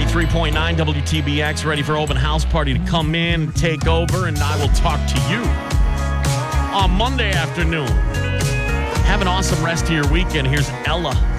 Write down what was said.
93.9 WTBX, ready for open house party to come in, take over, and I will talk to you on Monday afternoon. Have an awesome rest of your weekend. Here's Ella.